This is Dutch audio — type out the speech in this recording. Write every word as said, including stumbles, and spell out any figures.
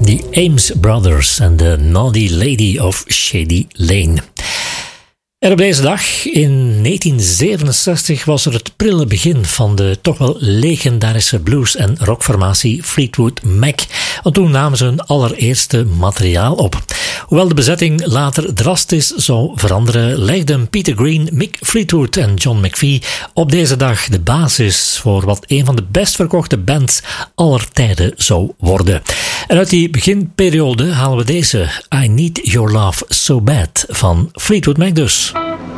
The Ames Brothers en The Naughty Lady of Shady Lane. En op deze dag in negentien zevenenzestig was er het prille begin van de toch wel legendarische blues- en rockformatie Fleetwood Mac. Want toen namen ze hun allereerste materiaal op. Hoewel de bezetting later drastisch zou veranderen, legden Peter Green, Mick Fleetwood en John McVie op deze dag de basis voor wat een van de best verkochte bands aller tijden zou worden. En uit die beginperiode halen we deze I Need Your Love So Bad van Fleetwood Mac dus.